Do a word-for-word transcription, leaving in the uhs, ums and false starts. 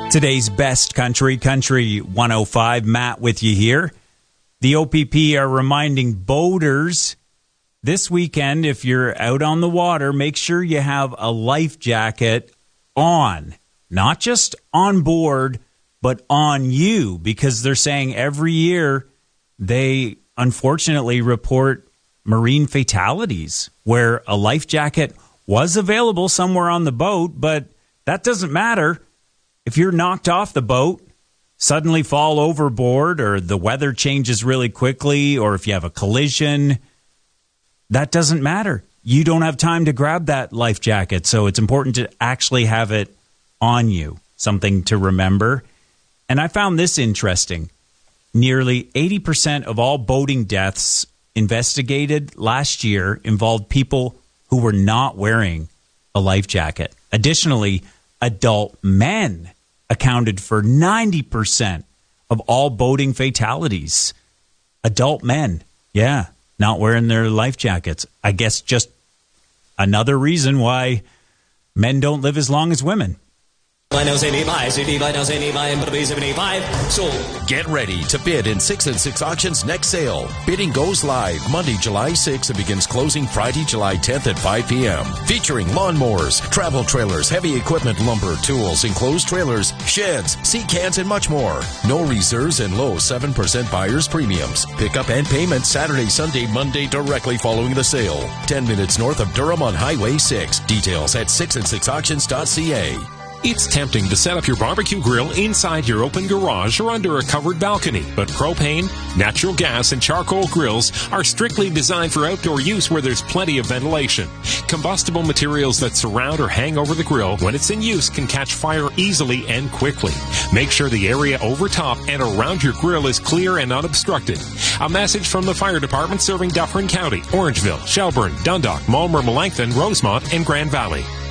Today's best country, Country one oh five. Matt with you here. The O P P are reminding boaters this weekend, if you're out on the water, make sure you have a life jacket on. Not just on board, but on you, because they're saying every year they unfortunately report marine fatalities where a life jacket was available somewhere on the boat, but that doesn't matter. If you're knocked off the boat, suddenly fall overboard, or the weather changes really quickly, or if you have a collision, that doesn't matter. You don't have time to grab that life jacket, so it's important to actually have it on you, something to remember. And I found this interesting. Nearly eighty percent of all boating deaths investigated last year involved people who were not wearing a life jacket. Additionally, adult men accounted for ninety percent of all boating fatalities. Adult men, yeah, not wearing their life jackets. I guess just another reason why men don't live as long as women. Get ready to bid in six and six Auctions next sale. Bidding goes live Monday, July sixth and begins closing Friday, July tenth at five p.m. Featuring lawnmowers, travel trailers, heavy equipment, lumber, tools, enclosed trailers, sheds, sea cans, and much more. No reserves and low seven percent buyer's premiums. Pickup and payment Saturday, Sunday, Monday directly following the sale. ten minutes north of Durham on Highway six. Details at six and six auctions dot c a. It's tempting to set up your barbecue grill inside your open garage or under a covered balcony, but propane, natural gas, and charcoal grills are strictly designed for outdoor use where there's plenty of ventilation. Combustible materials that surround or hang over the grill when it's in use can catch fire easily and quickly. Make sure the area over top and around your grill is clear and unobstructed. A message from the fire department serving Dufferin County, Orangeville, Shelburne, Dundalk, Mulmer, Melanchthon, Rosemont, and Grand Valley.